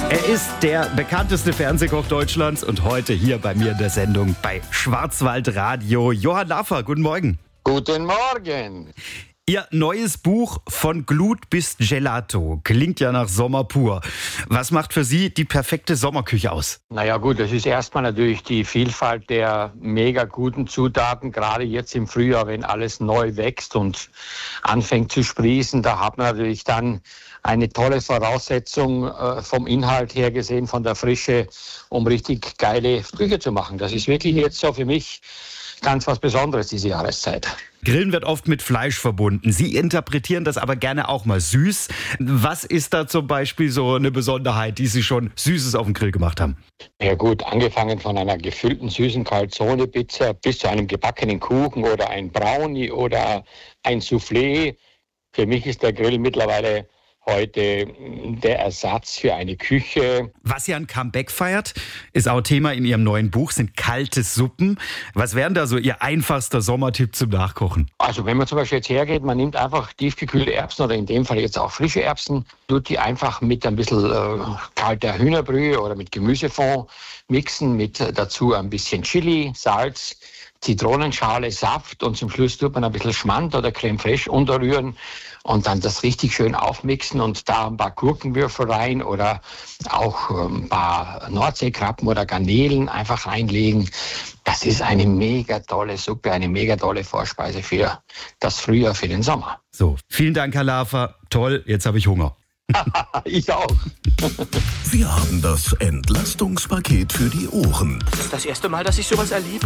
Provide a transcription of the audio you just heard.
Er ist der bekannteste Fernsehkoch Deutschlands und heute hier bei mir in der Sendung bei Schwarzwaldradio. Johann Lafer, guten Morgen. Guten Morgen. Ihr neues Buch Von Glut bis Gelato klingt ja nach Sommer pur. Was macht für Sie die perfekte Sommerküche aus? Naja gut, das ist erstmal natürlich die Vielfalt der mega guten Zutaten, gerade jetzt im Frühjahr, wenn alles neu wächst und anfängt zu sprießen. Da hat man natürlich dann eine tolle Voraussetzung vom Inhalt her gesehen, von der Frische, um richtig geile Küche zu machen. Das ist wirklich jetzt so für mich ganz was Besonderes, diese Jahreszeit. Grillen wird oft mit Fleisch verbunden. Sie interpretieren das aber gerne auch mal süß. Was ist da zum Beispiel so eine Besonderheit, die Sie schon Süßes auf dem Grill gemacht haben? Ja gut, angefangen von einer gefüllten süßen Calzone-Pizza bis zu einem gebackenen Kuchen oder ein Brownie oder ein Soufflé. Für mich ist der Grill mittlerweile heute der Ersatz für eine Küche. Was ja ein Comeback feiert, ist auch Thema in Ihrem neuen Buch, sind kalte Suppen. Was wären da so Ihr einfachster Sommertipp zum Nachkochen? Also wenn man zum Beispiel jetzt hergeht, man nimmt einfach tiefgekühlte Erbsen oder in dem Fall jetzt auch frische Erbsen, tut die einfach mit ein bisschen kalter Hühnerbrühe oder mit Gemüsefond mixen, mit dazu ein bisschen Chili, Salz, Zitronenschale, Saft und zum Schluss tut man ein bisschen Schmand oder Creme fraiche unterrühren und dann das richtig schön aufmixen und da ein paar Gurkenwürfel rein oder auch ein paar Nordseekrabben oder Garnelen einfach reinlegen. Das ist eine mega tolle Suppe, eine mega tolle Vorspeise für das Frühjahr, für den Sommer. So, vielen Dank, Herr Lafer. Toll, jetzt habe ich Hunger. Ich auch. Wir haben das Entlastungspaket für die Ohren. Das ist das erste Mal, dass ich sowas erlebe.